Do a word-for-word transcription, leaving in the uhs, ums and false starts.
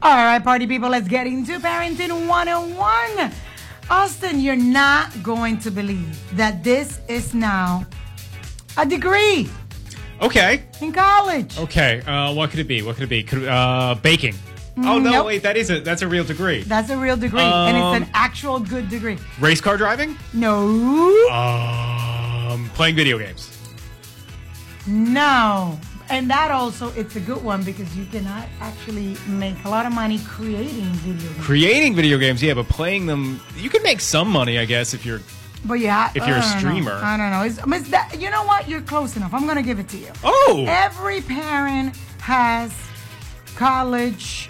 All right, party people, let's get into Parenting one oh one. Austin, you're not going to believe that this is now a degree. Okay. In college. Okay. Uh, what could it be? What could it be? Could, uh, baking. Oh, no, Nope. wait, that is a, that's a real degree. That's a real degree, and it's an actual good degree. Race car driving? No. Um, playing video games. No. And that also, it's a good one because you cannot actually make a lot of money creating video games. Creating video games, yeah, but playing them, you can make some money, I guess, if you're... But yeah, If you're I a don't know. streamer. I don't know. It's, it's that, you know what? You're close enough. I'm going to give it to you. Oh! Every parent has college